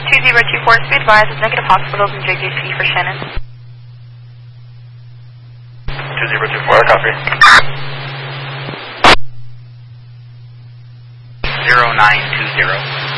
2024, be advised of negative hospitals in JJC for Shannon. 2024, copy. 0920.